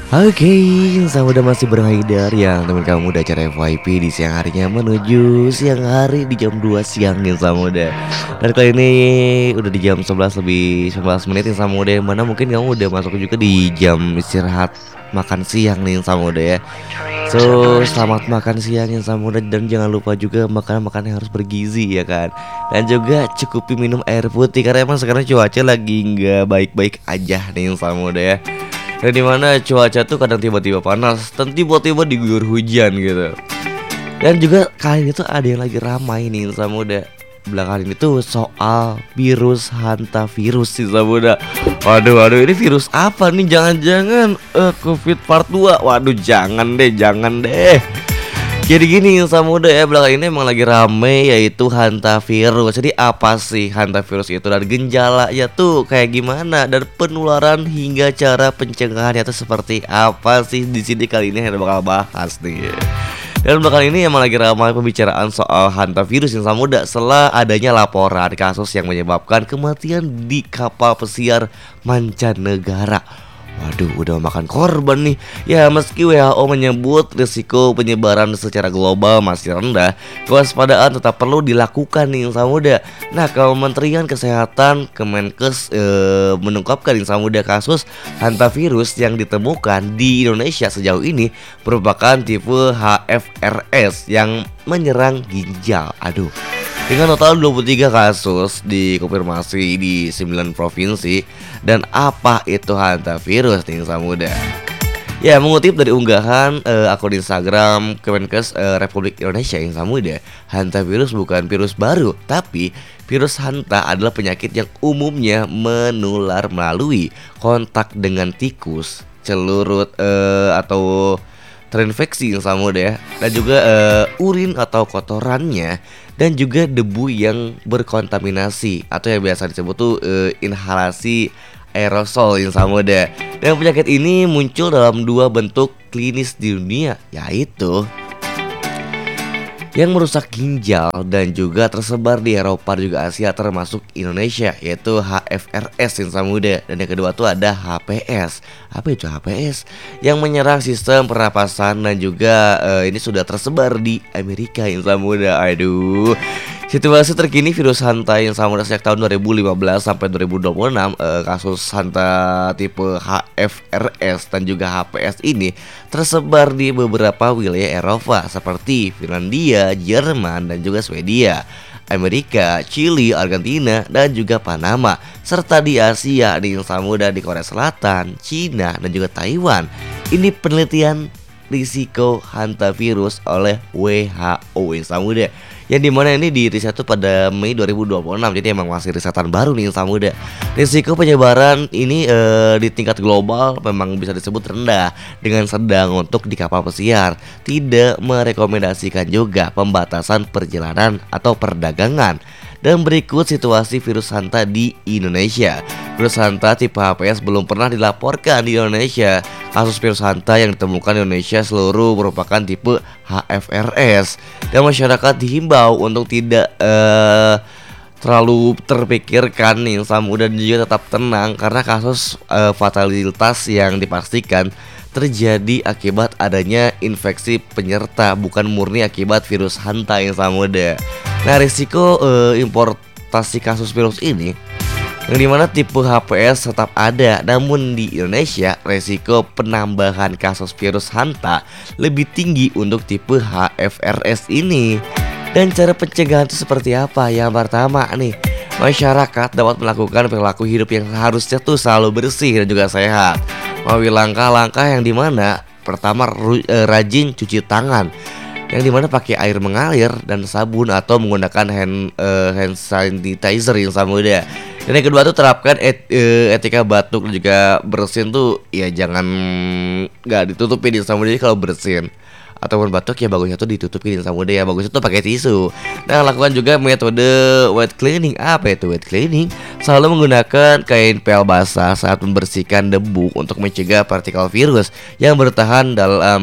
Oke, sama udah masih berhaidar yang teman kamu udah acara FYP di siang harinya menuju siang hari di jam 2 siang nih sama udah. Dan kali ini udah di jam 11 lebih 19 menit nih sama udah, yang mana mungkin kamu udah masuk juga di jam istirahat makan siang nih sama udah ya. So, selamat makan siang yang sama udah, dan jangan lupa juga makanan-makanan yang harus bergizi ya kan. Dan juga cukupi minum air putih karena emang sekarang cuaca lagi nggak baik-baik aja nih sama udah ya. Dan dimana cuaca tuh kadang tiba-tiba panas dan tiba-tiba diguyur hujan gitu. Dan juga kali ini tuh ada yang lagi ramai nih sama muda. Belakangan ini tuh soal virus hantavirus sih sama muda. Waduh ini virus apa nih? Jangan-jangan COVID part 2. Waduh jangan deh. Jadi gini sama muda ya, belakang ini emang lagi rame yaitu hantavirus. Jadi apa sih hantavirus itu dan genjalanya tuh kayak gimana, dan penularan hingga cara pencegahannya tuh seperti apa sih? Di sini kali ini kita bakal bahas nih. Dan belakangan ini emang lagi ramai pembicaraan soal hantavirus yang sama muda setelah adanya laporan kasus yang menyebabkan kematian di kapal pesiar mancanegara. Waduh, udah makan korban nih. Ya, meski WHO menyebut risiko penyebaran secara global masih rendah, kewaspadaan tetap perlu dilakukan nih sama muda. Nah, Kementerian Kesehatan Kemenkes mengungkapkan nih sama muda, kasus hantavirus yang ditemukan di Indonesia sejauh ini merupakan tipe HFRS yang menyerang ginjal. Aduh. Dengan total 23 kasus dikonfirmasi di 9 provinsi. Dan apa itu hantavirus nih sama muda? Ya, mengutip dari unggahan akun Instagram Kemenkes Republik Indonesia yang sama muda, hantavirus bukan virus baru, tapi virus hanta adalah penyakit yang umumnya menular melalui kontak dengan tikus, celurit atau terinfeksi yang sama muda ya, dan juga urin atau kotorannya, dan juga debu yang berkontaminasi atau yang biasa disebut tuh inhalasi aerosol yang sama muda. Dan penyakit ini muncul dalam dua bentuk klinis di dunia, yaitu yang merusak ginjal dan juga tersebar di Eropa dan juga Asia termasuk Indonesia, yaitu HFRS yang sama muda. Dan yang kedua tuh ada HPS. Apa itu HPS? Yang menyerang sistem pernapasan dan juga ini sudah tersebar di Amerika yang sama muda. Aduh. Situasi terkini virus hanta yang sama sejak tahun 2015 sampai 2026, kasus hanta tipe HFRS dan juga HPS ini tersebar di beberapa wilayah Eropa seperti Finlandia, Jerman, dan juga Swedia, Amerika, Chili, Argentina, dan juga Panama, serta di Asia di Samudra, di Korea Selatan, Cina, dan juga Taiwan. Ini penelitian risiko hantavirus oleh WHO yang Samudra, yang dimana ini di riset tuh pada Mei 2026. Jadi emang masih risetan baru nih yang Samudra. Risiko penyebaran ini di tingkat global memang bisa disebut rendah dengan sedang untuk di kapal pesiar. Tidak merekomendasikan juga pembatasan perjalanan atau perdagangan. Dan berikut situasi virus hanta di Indonesia. Virus hanta tipe HPS belum pernah dilaporkan di Indonesia. Kasus virus hanta yang ditemukan di Indonesia seluruh merupakan tipe HFRS. Dan masyarakat dihimbau untuk tidak terlalu terpikirkan nih sama muda, dan juga tetap tenang karena kasus fatalitas yang dipastikan terjadi akibat adanya infeksi penyerta, bukan murni akibat virus hanta yang sama muda. Nah, risiko importasi kasus virus ini yang dimana tipe HPS tetap ada, namun di Indonesia resiko penambahan kasus virus hanta lebih tinggi untuk tipe HFRS ini. Dan cara pencegahan itu seperti apa? Yang pertama nih, masyarakat dapat melakukan perilaku hidup yang harusnya tuh selalu bersih dan juga sehat. Melalui langkah-langkah yang dimana pertama rajin cuci tangan, yang dimana pakai air mengalir dan sabun atau menggunakan hand sanitizer yang sama muda. Dan yang kedua tuh terapkan etika batuk dan juga bersin tuh ya jangan nggak ditutupin sama muda. Jadi kalau bersin ataupun batuk ya bagusnya tuh ditutupin sama muda ya, bagusnya tuh pakai tisu. Nah, lakukan juga metode wet cleaning. Apa itu wet cleaning? Selalu menggunakan kain pel basah saat membersihkan debu untuk mencegah partikel virus yang bertahan dalam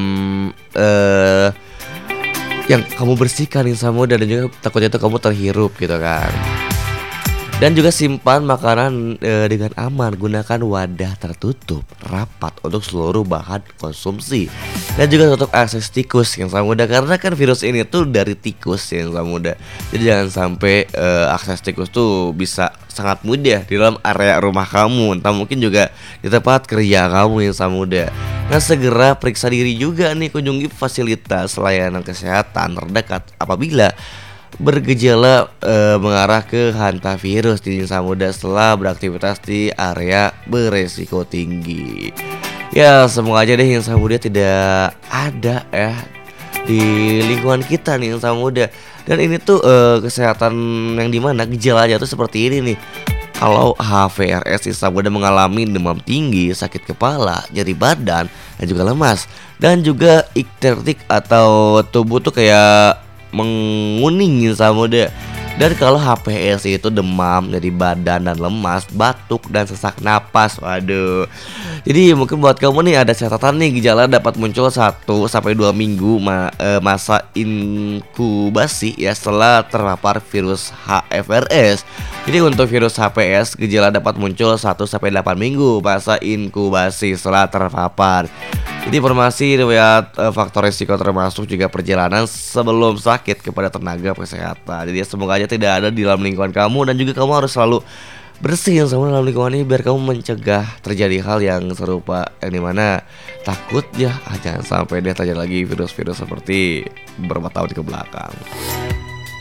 yang kamu bersihkan yang sama, dan juga takutnya itu kamu terhirup gitu kan. Dan juga simpan makanan dengan aman, gunakan wadah tertutup rapat untuk seluruh bahan konsumsi. Dan juga tutup akses tikus yang sama mudah, karena kan virus ini tuh dari tikus yang sama mudah. Jadi jangan sampai akses tikus tuh bisa sangat mudah di dalam area rumah kamu, entah mungkin juga di tempat kerja kamu yang sama mudah. Nah, segera periksa diri juga nih, kunjungi fasilitas layanan kesehatan terdekat apabila bergejala mengarah ke hantavirus di Samudra setelah beraktivitas di area beresiko tinggi. Ya, semoga aja deh yang Samudra tidak ada ya di lingkungan kita nih yang Samudra. Dan ini tuh kesehatan yang dimana gejalanya tuh seperti ini nih. Kalau HVRS di Samudra mengalami demam tinggi, sakit kepala, nyeri badan, dan juga lemas, dan juga iktertik atau tubuh tuh kayak menguning Samudra. Dan kalau HPS itu demam dari badan dan lemas, batuk dan sesak napas. Waduh. Jadi mungkin buat kamu nih ada catatan nih, gejala dapat muncul 1 sampai 2 minggu masa inkubasi ya setelah terpapar virus HFRS. Jadi untuk virus HPS gejala dapat muncul 1 sampai 8 minggu masa inkubasi setelah terpapar. Jadi informasi riwayat faktor risiko termasuk juga perjalanan sebelum sakit kepada tenaga kesehatan. Jadi semoga aja tidak ada di dalam lingkungan kamu, dan juga kamu harus selalu bersih yang sama dalam lingkungan ini biar kamu mencegah terjadi hal yang serupa, yang dimana takut ya jangan sampai dia terjadi lagi virus-virus seperti beberapa tahun ke belakang.